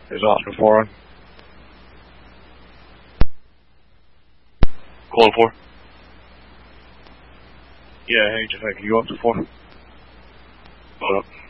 Is Oscar 4 on? Call 4. Yeah, hey, just like, you up to 4? Hold up.